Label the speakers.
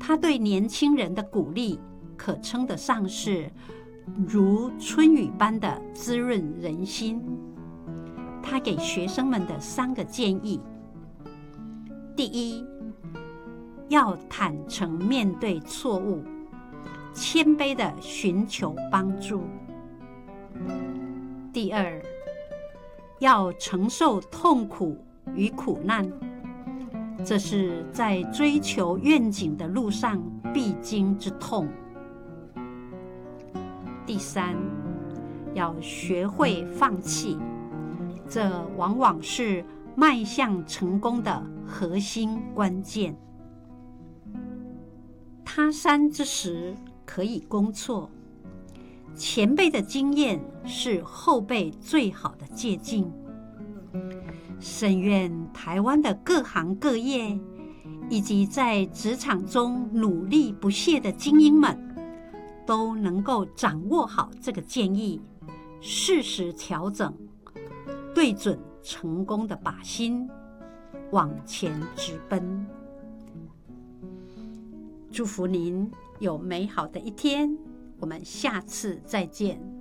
Speaker 1: 他对年轻人的鼓励可称得上是如春雨般的滋润人心。他给学生们的3个建议：第一，要坦诚面对错误，谦卑地寻求帮助；第二，要承受痛苦与苦难，这是在追求愿景的路上必经之痛；第三，要学会放弃，这往往是迈向成功的核心关键。他山之石可以攻错，前辈的经验是后辈最好的借鉴。深愿台湾的各行各业以及在职场中努力不懈的精英们，都能够掌握好这个建议，适时调整，对准成功的靶心，往前直奔。祝福您有美好的一天，我们下次再见。